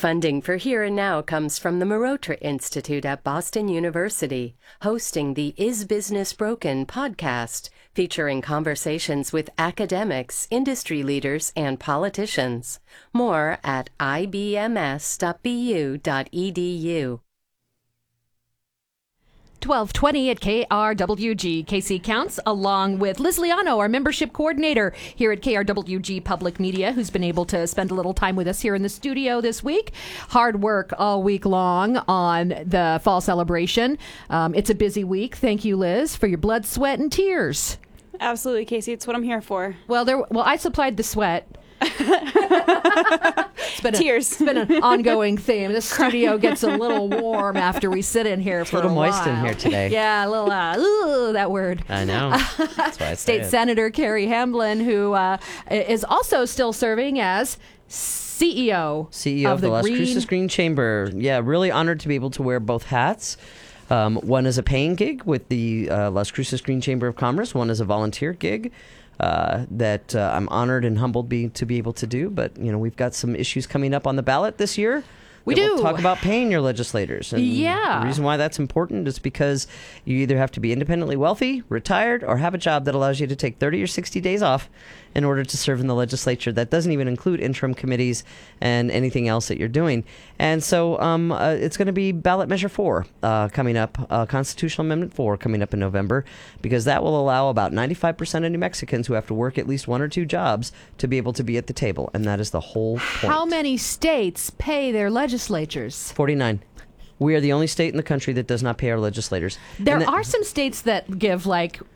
Funding for Here and Now comes from the Marotra Institute at Boston University, hosting the Is Business Broken podcast, featuring conversations with academics, industry leaders, and politicians. More at ibms.bu.edu. 1220 at KRWG. Casey Counts, along with Liz Liano, our membership coordinator here at KRWG Public Media, who's been able to spend a little time with us here in the studio this week. Hard work all week long on the fall celebration. It's a busy week. Thank you, Liz, for your blood, sweat, and tears. Absolutely, Casey. It's what I'm here for. Well, I supplied the sweat. Tears. It's been an ongoing theme. The studio gets a little warm after we sit in here for a little moist while. in here today. Yeah, a little, that word. I know. That's why I State Senator Carrie Hamblin, who is also still serving as CEO of the Las Cruces Green Chamber. Yeah, really honored to be able to wear both hats. One is a paying gig with the Las Cruces Green Chamber of Commerce. One is a volunteer gig. That I'm honored and humbled to be able to do. But, we've got some issues coming up on the ballot this year. We'll talk about paying your legislators. And the reason why that's important is because you either have to be independently wealthy, retired, or have a job that allows you to take 30 or 60 days off in order to serve in the legislature. That doesn't even include interim committees and anything else that you're doing. And so it's going to be ballot measure 4 coming up, Constitutional Amendment 4 coming up in November, because that will allow about 95% of New Mexicans who have to work at least 1 or 2 jobs to be able to be at the table. And that is the whole point. How many states pay their legislatures? 49. We are the only state in the country that does not pay our legislators. There are some states that give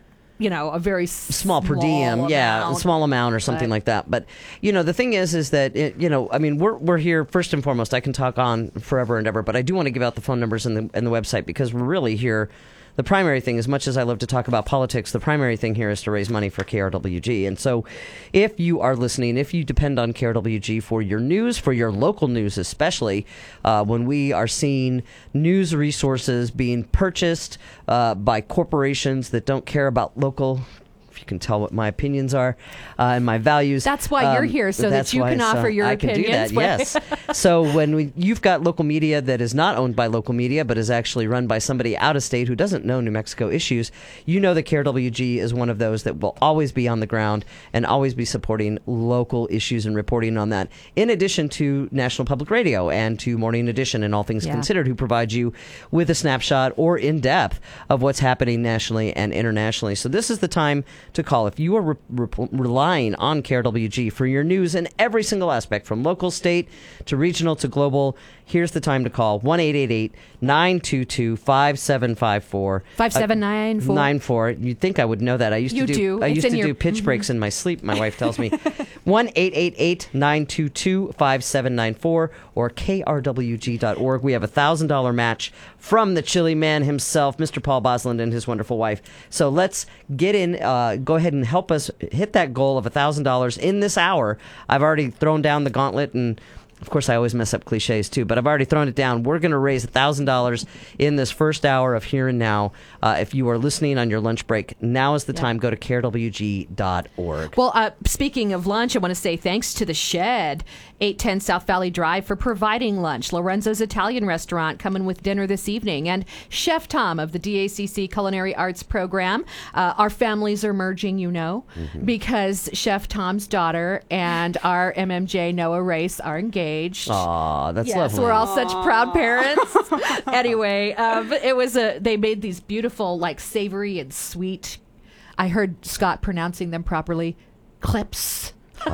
a very small per diem, a small amount or something like that. But, the thing is that, we're here, first and foremost, I can talk on forever and ever, but I do want to give out the phone numbers and the website, because we're really here. The primary thing, as much as I love to talk about politics, the primary thing here is to raise money for KRWG. And so if you are listening, if you depend on KRWG for your news, for your local news especially, when we are seeing news resources being purchased by corporations that don't care about local, you can tell what my opinions are and my values. That's why you're here, so that you can offer your opinions. I can do that, yes. So when you've got local media that is not owned by local media, but is actually run by somebody out of state who doesn't know New Mexico issues, that KRWG is one of those that will always be on the ground and always be supporting local issues and reporting on that, in addition to National Public Radio and to Morning Edition and All Things Considered, who provide you with a snapshot or in depth of what's happening nationally and internationally. So this is the time to call. If you are relying on KRWG for your news in every single aspect, from local, state, to regional, to global, here's the time to call. 1-888-922-5754. 5794. You'd think I would know that. I used to do pitch breaks in my sleep, my wife tells me. 1-888-922-5794 or krwg.org. We have a $1,000 match from the chili man himself, Mr. Paul Bosland, and his wonderful wife. So let's get in, go ahead and help us hit that goal of $1,000 in this hour. I've already thrown down the gauntlet, and of course, I always mess up cliches too, but I've already thrown it down. We're going to raise $1,000 in this first hour of Here and Now. If you are listening on your lunch break, now is the time. Go to krwg.org. Well, speaking of lunch, I want to say thanks to The Shed, 810 South Valley Drive, for providing lunch. Lorenzo's Italian Restaurant coming with dinner this evening. And Chef Tom of the DACC Culinary Arts Program. Our families are merging, because Chef Tom's daughter and our MMJ Noah Race are engaged. Aw, that's lovely. So we're all such proud parents. Anyway, they made these beautiful, savory and sweet, I heard Scott pronouncing them properly, clips.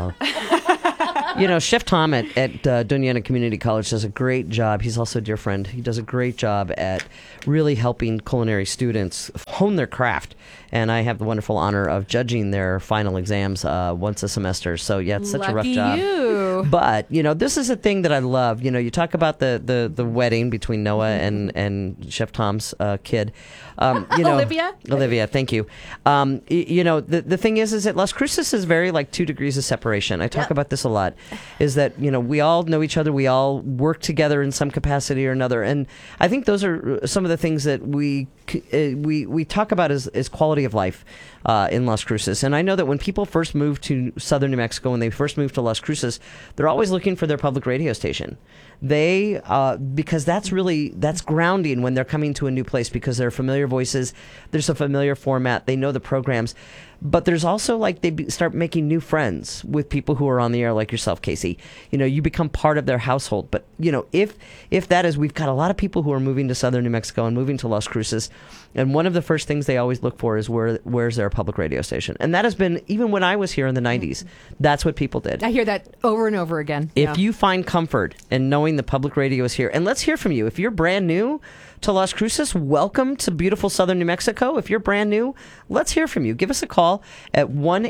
Chef Tom at Doñana Community College does a great job. He's also a dear friend. He does a great job at really helping culinary students hone their craft. And I have the wonderful honor of judging their final exams once a semester. So, it's such a rough job. You. But, this is a thing that I love. You talk about the wedding between Noah and Chef Tom's kid. Olivia, thank you. The thing is that Las Cruces is very 2 degrees of separation. I talk about this a lot, is that, we all know each other. We all work together in some capacity or another. And I think those are some of the things that we talk about as quality of life in Las Cruces. And I know that when people first moved to southern New Mexico, when they first moved to Las Cruces, they're always looking for their public radio station. They because that's grounding when they're coming to a new place, because they're familiar voices, there's a familiar format, they know the programs. But there's also start making new friends with people who are on the air, like yourself, Casey. You become part of their household. But if that is, we've got a lot of people who are moving to southern New Mexico and moving to Las Cruces, and one of the first things they always look for is where's their public radio station. And that has been, even when I was here in the 90s, that's what people did. I hear that over and over again. If you find comfort in knowing the public radio is here, and let's hear from you. If you're brand new to Las Cruces, welcome to beautiful southern New Mexico. If you're brand new, let's hear from you. Give us a call at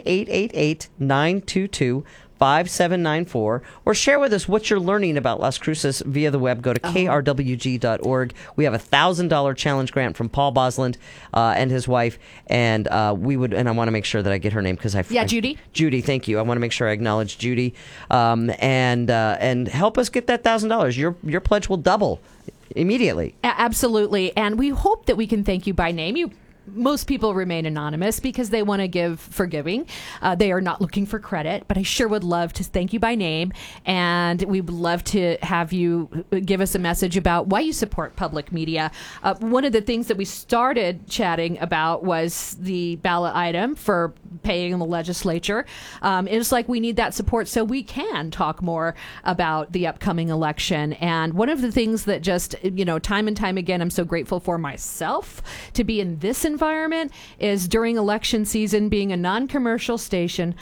1-888-922-5794, or share with us what you're learning about Las Cruces via the web. Go to krwg.org. We have a $1,000 challenge grant from Paul Bosland and his wife, and I want to make sure that I get her name, because Judy. Judy, thank you. I want to make sure I acknowledge Judy, and help us get that $1,000. Your pledge will double immediately. Absolutely. And we hope that we can thank you by name. Most people remain anonymous because they want to give for giving. They are not looking for credit, but I sure would love to thank you by name. And we would love to have you give us a message about why you support public media. One of the things that we started chatting about was the ballot item for paying the legislature. It's like we need that support so we can talk more about the upcoming election. And one of the things that just, time and time again, I'm so grateful for myself to be in this environment is during election season, being a non-commercial station.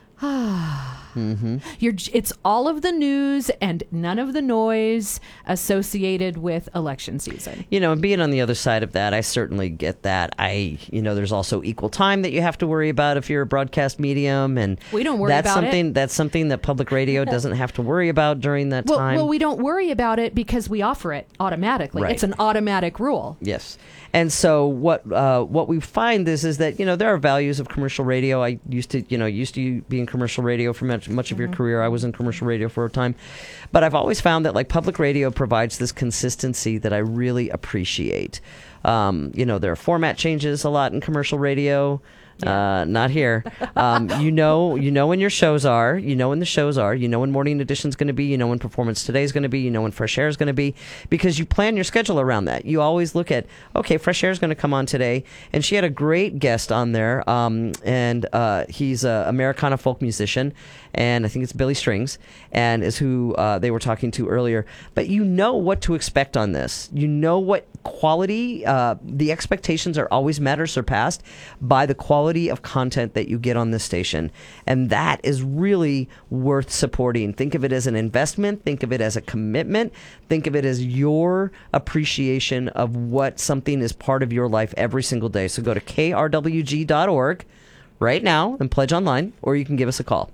It's all of the news and none of the noise associated with election season. And being on the other side of that, I certainly get that. There's also equal time that you have to worry about if you're a broadcast medium, and we don't worry about it. That's something that public radio doesn't have to worry about during that time. Well, we don't worry about it because we offer it automatically. Right. It's an automatic rule. Yes. And so what we find is that there are values of commercial radio. I used to be in commercial radio for much of your career. I was in commercial radio for a time, but I've always found that public radio provides this consistency that I really appreciate. There are format changes a lot in commercial radio. Not here. You know when your shows are. When the shows are. When Morning Edition's going to be. When Performance Today is going to be. When Fresh Air is going to be. Because you plan your schedule around that. You always look at, okay, Fresh Air is going to come on today. And she had a great guest on there. And he's an Americana folk musician. And I think it's Billy Strings. And is who they were talking to earlier. But you know what to expect on this. You know what quality. The expectations are always met or surpassed by the quality of content that you get on this station, and that is really worth supporting. Think of it as an investment, think of it as a commitment, think of it as your appreciation of what something is part of your life every single day. So go to krwg.org right now and pledge online, or you can give us a call.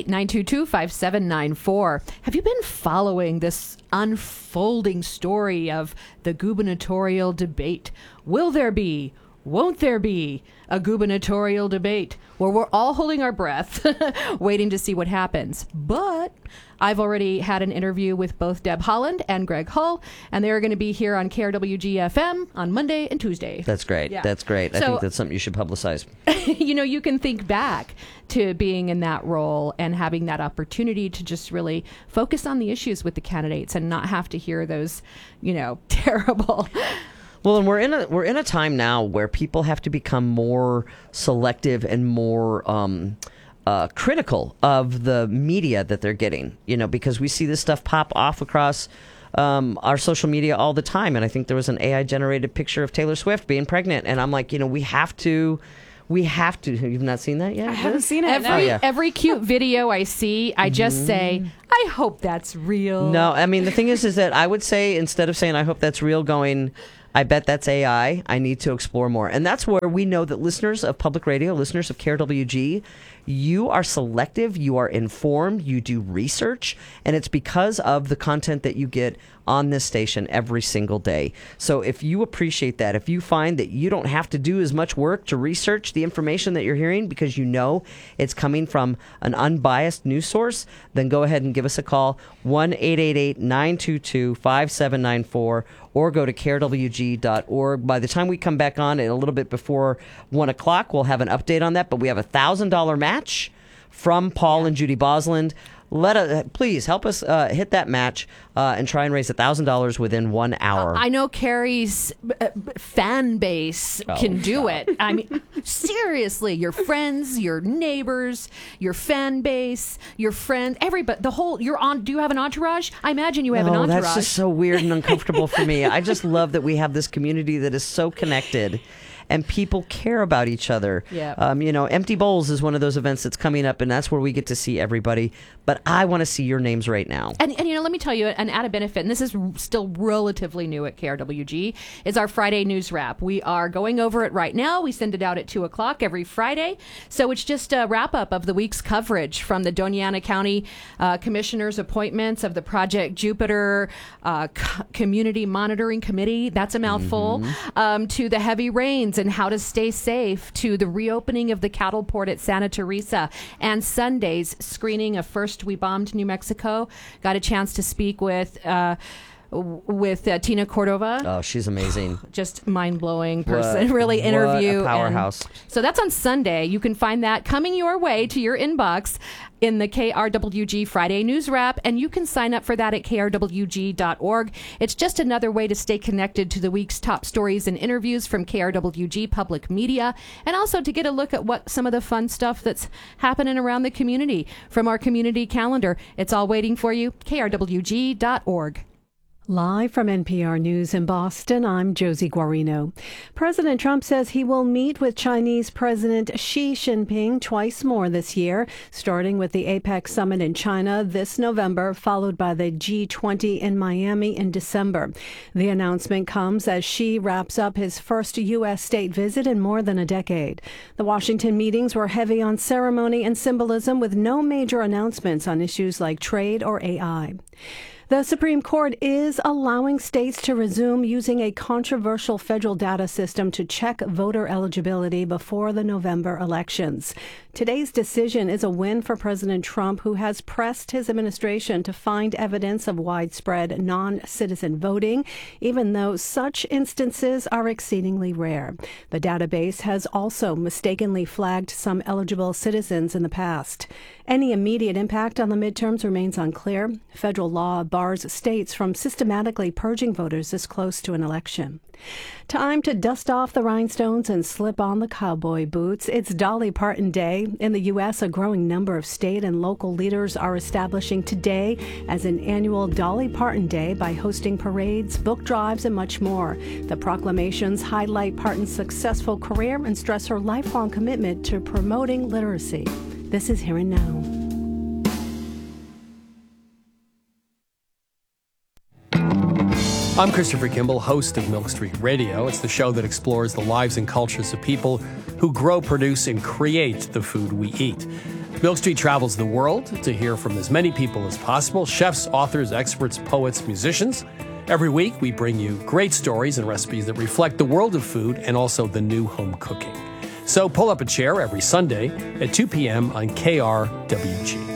888-922-5794. Have you been following this unfolding story of the gubernatorial debate? Will there be, won't there be a gubernatorial debate where we're all holding our breath, waiting to see what happens? But I've already had an interview with both Deb Holland and Greg Hull, and they're going to be here on KRWG-FM on Monday and Tuesday. That's great. Yeah. That's great. I think that's something you should publicize. You can think back to being in that role and having that opportunity to just really focus on the issues with the candidates and not have to hear those, terrible... Well, and we're in a time now where people have to become more selective and more critical of the media that they're getting. Because we see this stuff pop off across our social media all the time. And I think there was an AI generated picture of Taylor Swift being pregnant, and I'm like, we have to. You've not seen that yet? I haven't seen it. Every cute video I see, I just say, I hope that's real. No, I mean, the thing is that I would say, instead of saying I hope that's real, going, I bet that's AI. I need to explore more. And that's where we know that listeners of public radio, listeners of KRWG, you are selective, you are informed, you do research, and it's because of the content that you get on this station every single day. So if you appreciate that, if you find that you don't have to do as much work to research the information that you're hearing because you know it's coming from an unbiased news source, then go ahead and give us a call, 1-888-922-5794, or go to krwg.org. By the time we come back on at a little bit before 1 o'clock, we'll have an update on that, but we have a $1,000 match from Paul and Judy Bosland. Please help us hit that match and try and raise $1,000 within 1 hour. I know Carrie's fan base can do it. I mean, seriously, your friends, your neighbors, your fan base, your friends, everybody, do you have an entourage? I imagine you have an entourage. That's just so weird and uncomfortable for me. I just love that we have this community that is so connected. And people care about each other. Yeah. Empty Bowls is one of those events that's coming up, and that's where we get to see everybody. But I want to see your names right now. And let me tell you, an added benefit, and this is still relatively new at KRWG, is our Friday news wrap. We are going over it right now. We send it out at 2 o'clock every Friday. So it's just a wrap up of the week's coverage from the Doña Ana County Commissioner's appointments of the Project Jupiter Community Monitoring Committee. That's a mouthful. To the heavy rains and how to stay safe, to the reopening of the cattle port at Santa Teresa, and Sunday's screening of First We Bombed New Mexico. Got a chance to speak with Tina Cordova. Oh, she's amazing. Just mind-blowing person. Really interview. What a powerhouse. So that's on Sunday. You can find that coming your way to your inbox in the KRWG Friday News Wrap, and you can sign up for that at krwg.org. It's just another way to stay connected to the week's top stories and interviews from KRWG Public Media, and also to get a look at what some of the fun stuff that's happening around the community from our community calendar. It's all waiting for you, krwg.org. Live from NPR News in Boston, I'm Josie Guarino. President Trump says he will meet with Chinese President Xi Jinping twice more this year, starting with the APEC summit in China this November, followed by the G20 in Miami in December. The announcement comes as Xi wraps up his first U.S. state visit in more than a decade. The Washington meetings were heavy on ceremony and symbolism, with no major announcements on issues like trade or AI. The Supreme Court is allowing states to resume using a controversial federal data system to check voter eligibility before the November elections. Today's decision is a win for President Trump, who has pressed his administration to find evidence of widespread non-citizen voting, even though such instances are exceedingly rare. The database has also mistakenly flagged some eligible citizens in the past. Any immediate impact on the midterms remains unclear. Federal law bars states from systematically purging voters this close to an election. Time to dust off the rhinestones and slip on the cowboy boots. It's Dolly Parton Day. In the U.S., a growing number of state and local leaders are establishing today as an annual Dolly Parton Day by hosting parades, book drives, and much more. The proclamations highlight Parton's successful career and stress her lifelong commitment to promoting literacy. This is Here and Now. I'm Christopher Kimball, host of Milk Street Radio. It's the show that explores the lives and cultures of people who grow, produce, and create the food we eat. Milk Street travels the world to hear from as many people as possible: chefs, authors, experts, poets, musicians. Every week, we bring you great stories and recipes that reflect the world of food and also the new home cooking. So pull up a chair every Sunday at 2 p.m. on KRWG.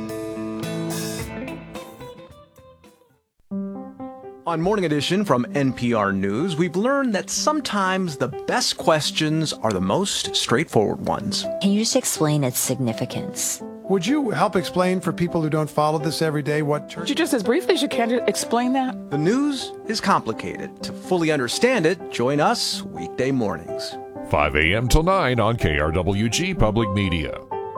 On Morning Edition from NPR News, we've learned that sometimes the best questions are the most straightforward ones. Can you just explain its significance? Would you help explain for people who don't follow this every day what church... You just as briefly, you can't explain that? The news is complicated. To fully understand it, join us weekday mornings. 5 a.m. till 9 on KRWG Public Media.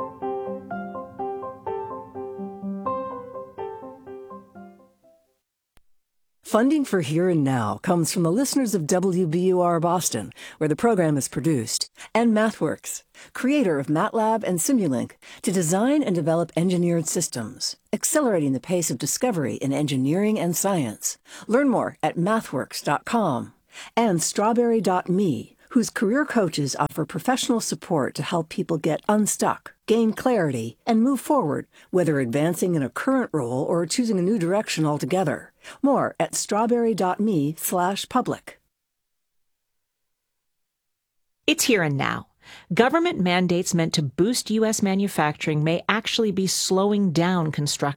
Funding for Here and Now comes from the listeners of WBUR Boston, where the program is produced, and MathWorks, creator of MATLAB and Simulink, to design and develop engineered systems, accelerating the pace of discovery in engineering and science. Learn more at mathworks.com. And Strawberry.me, whose career coaches offer professional support to help people get unstuck, gain clarity, and move forward, whether advancing in a current role or choosing a new direction altogether. More at strawberry.me/public. It's Here and Now. Government mandates meant to boost U.S. manufacturing may actually be slowing down construction.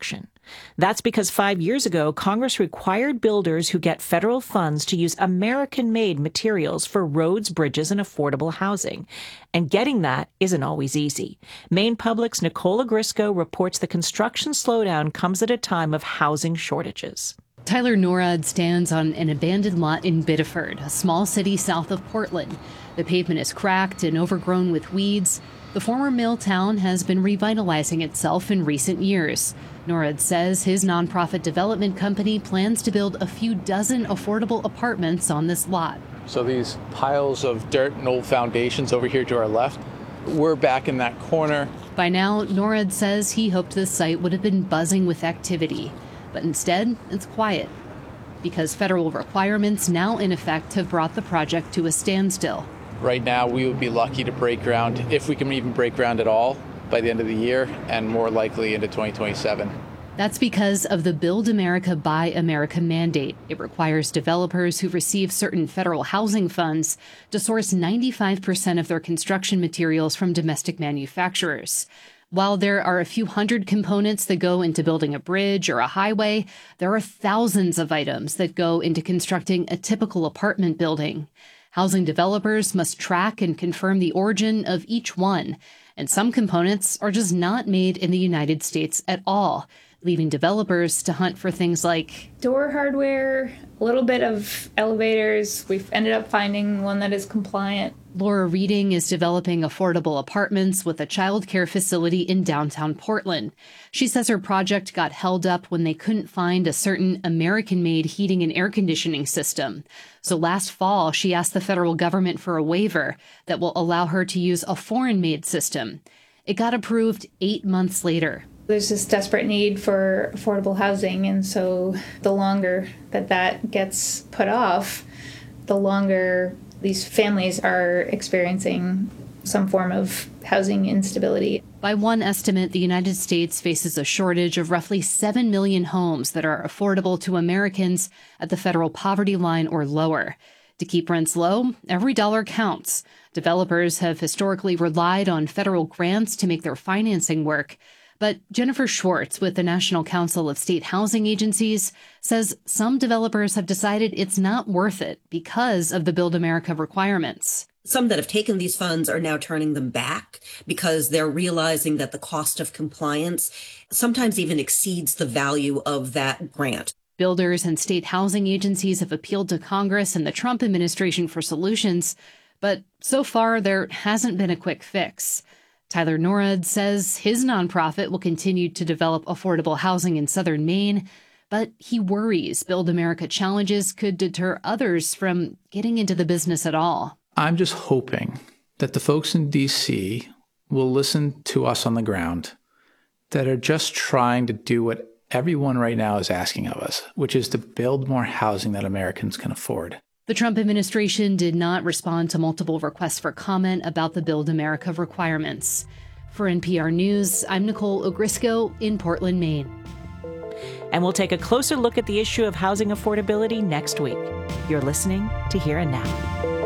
That's because 5 years ago, Congress required builders who get federal funds to use American-made materials for roads, bridges, and affordable housing. And getting that isn't always easy. Maine Public's Nicole Ogrysko reports the construction slowdown comes at a time of housing shortages. Tyler Norrod stands on an abandoned lot in Biddeford, a small city south of Portland. The pavement is cracked and overgrown with weeds. The former mill town has been revitalizing itself in recent years. Norrod says his nonprofit development company plans to build a few dozen affordable apartments on this lot. So these piles of dirt and old foundations over here to our left, we're back in that corner. By now, Norrod says he hoped the site would have been buzzing with activity. But instead, it's quiet because federal requirements now in effect have brought the project to a standstill. Right now, we would be lucky to break ground, if we can even break ground at all, by the end of the year, and more likely into 2027. That's because of the Build America, Buy America mandate. It requires developers who receive certain federal housing funds to source 95% of their construction materials from domestic manufacturers. While there are a few hundred components that go into building a bridge or a highway, there are thousands of items that go into constructing a typical apartment building. Housing developers must track and confirm the origin of each one, and some components are just not made in the United States at all, leaving developers to hunt for things like door hardware, a little bit of elevators. We've ended up finding one that is compliant. Laura Reading is developing affordable apartments with a childcare facility in downtown Portland. She says her project got held up when they couldn't find a certain American-made heating and air conditioning system. So last fall, she asked the federal government for a waiver that will allow her to use a foreign-made system. It got approved 8 months later. There's this desperate need for affordable housing, and so the longer that gets put off, the longer these families are experiencing some form of housing instability. By one estimate, the United States faces a shortage of roughly 7 million homes that are affordable to Americans at the federal poverty line or lower. To keep rents low, every dollar counts. Developers have historically relied on federal grants to make their financing work. But Jennifer Schwartz with the National Council of State Housing Agencies says some developers have decided it's not worth it because of the Build America requirements. Some that have taken these funds are now turning them back because they're realizing that the cost of compliance sometimes even exceeds the value of that grant. Builders and state housing agencies have appealed to Congress and the Trump administration for solutions, but so far there hasn't been a quick fix. Tyler Norrod says his nonprofit will continue to develop affordable housing in southern Maine, but he worries Build America challenges could deter others from getting into the business at all. I'm just hoping that the folks in D.C. will listen to us on the ground that are just trying to do what everyone right now is asking of us, which is to build more housing that Americans can afford. The Trump administration did not respond to multiple requests for comment about the Build America requirements. For NPR News, I'm Nicole Ogrysko in Portland, Maine. And we'll take a closer look at the issue of housing affordability next week. You're listening to Here and Now.